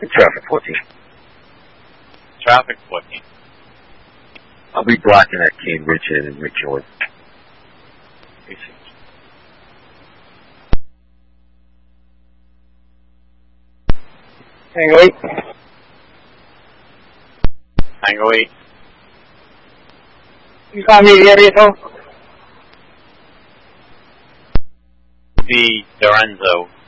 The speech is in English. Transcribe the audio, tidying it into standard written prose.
Traffic 14. Traffic 14. I'll be blocking at King Richard and Richard. Tango 8. Tango 8. You call me the area code? The Lorenzo